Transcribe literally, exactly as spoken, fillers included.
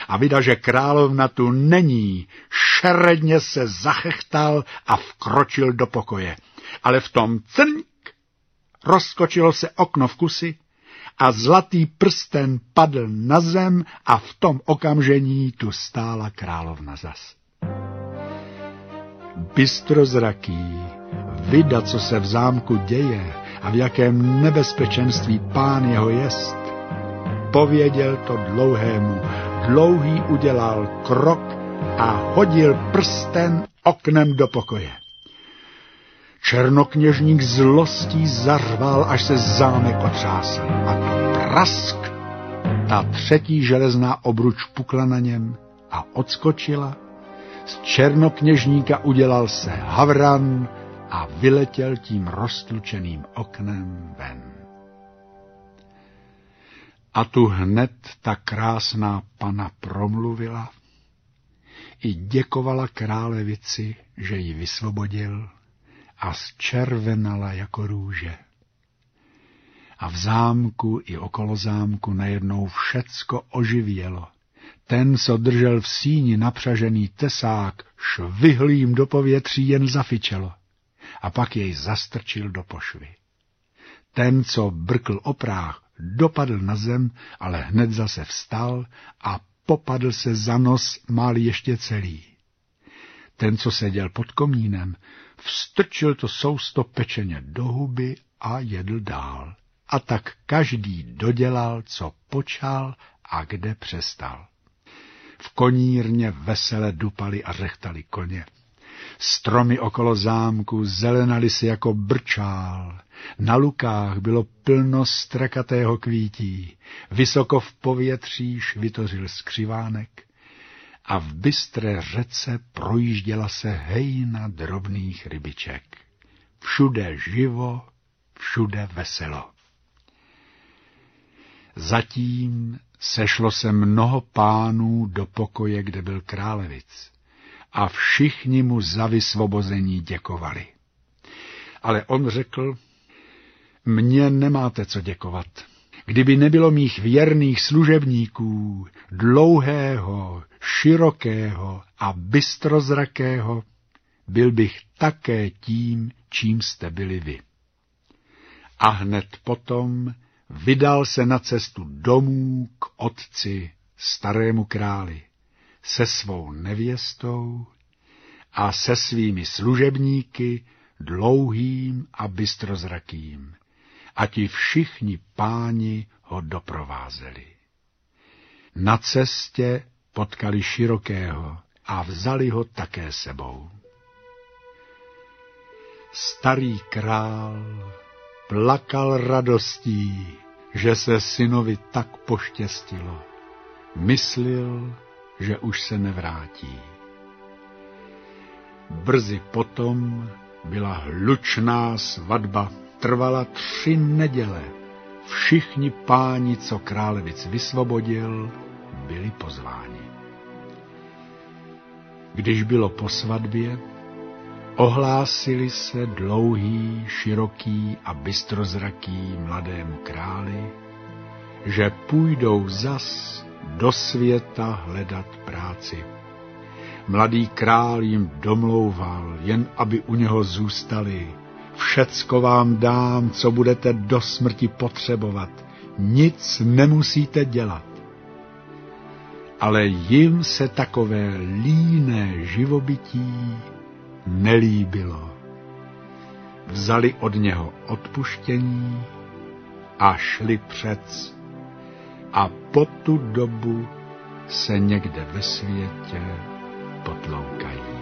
a vida, že královna tu není, šeredně se zachechtal a vkročil do pokoje. Ale v tom crnk rozskočilo se okno v kusi a zlatý prsten padl na zem a v tom okamžení tu stála královna zas. Bystrozraký, vida, co se v zámku děje a v jakém nebezpečenství pán jeho jest, pověděl to Dlouhému. Dlouhý udělal krok a hodil prsten oknem do pokoje. Černokněžník zlostí zařval, až se zámek otřásl. A tu prask, ta třetí železná obruč pukla na něm a odskočila. Z černokněžníka udělal se havran a vyletěl tím roztlučeným oknem ven. A tu hned ta krásná pana promluvila i děkovala králevici, že ji vysvobodil, a zčervenala jako růže. A v zámku i okolo zámku najednou všecko oživělo. Ten, co držel v síni napřažený tesák, švihl jim do povětří, jen zafičelo. A pak jej zastrčil do pošvy. Ten, co brkl o práh, dopadl na zem, ale hned zase vstal a popadl se za nos, máli ještě celý. Ten, co seděl pod komínem, vstrčil to sousto pečeně do huby a jedl dál. A tak každý dodělal, co počal a kde přestal. V konírně vesele dupali a řechtali koně. Stromy okolo zámku zelenaly se jako brčál. Na lukách bylo plno strakatého kvítí. Vysoko v povětří švitořil skřivánek a v bystré řece projížděla se hejna drobných rybiček. Všude živo, všude veselo. Zatím sešlo se mnoho pánů do pokoje, kde byl králevic, a všichni mu za vysvobození děkovali. Ale on řekl, mně nemáte co děkovat. Kdyby nebylo mých věrných služebníků, Dlouhého, Širokého a Bystrozrakého, byl bych také tím, čím jste byli vy. A hned potom vydal se na cestu domů k otci, starému králi, se svou nevěstou a se svými služebníky, Dlouhým a Bystrozrakým. A ti všichni páni ho doprovázeli. Na cestě potkali Širokého a vzali ho také sebou. Starý král plakal radostí, že se synovi tak poštěstilo. Myslil, že už se nevrátí. Brzy potom byla hlučná svatba, trvala tři neděle. Všichni páni, co králevic vysvobodil, byli pozváni. Když bylo po svatbě, ohlásili se Dlouhý, Široký a Bystrozraký mladému králi, že půjdou zas do světa hledat práci. Mladý král jim domlouval, jen aby u něho zůstali. Všecko vám dám, co budete do smrti potřebovat. Nic nemusíte dělat. Ale jim se takové líné živobytí nelíbilo. Vzali od něho odpuštění a šli přec. A po tu dobu se někde ve světě potloukají.